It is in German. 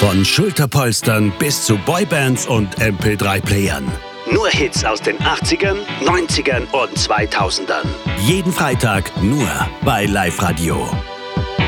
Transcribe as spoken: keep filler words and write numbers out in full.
Von Schulterpolstern bis zu Boybands und M P drei Playern. Nur Hits aus den achtzigern, neunzigern und zweitausendern. Jeden Freitag nur bei Live Radio.